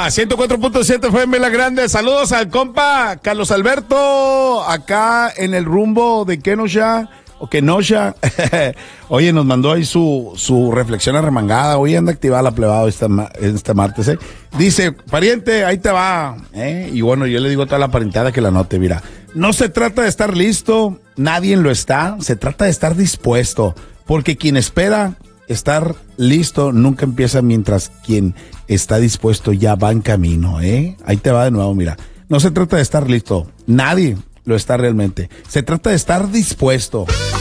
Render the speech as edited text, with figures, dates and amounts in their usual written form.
104.7 FM La Grande. Saludos al compa Carlos Alberto, acá en el rumbo de Kenosha. Oye, nos mandó ahí su reflexión arremangada. Hoy anda activada la plebada este martes, Dice, pariente, ahí te va, Y bueno, yo le digo a toda la parentada que la note, mira. No se trata de estar listo, nadie lo está. Se trata de estar dispuesto. Porque quien espera estar listo nunca empieza, mientras quien está dispuesto ya va en camino, Ahí te va de nuevo, mira. No se trata de estar listo, nadie lo está realmente. Se trata de estar dispuesto.